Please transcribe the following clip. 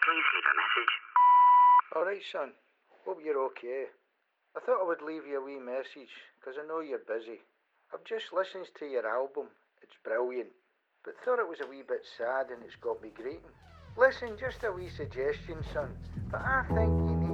please leave a message? All right, son. Hope you're okay. I thought I would leave you a wee message, 'cause I know you're busy. I've just listened to your album. It's brilliant. But thought it was a wee bit sad and it's got me grating. Listen, just a wee suggestion, son. But I think you need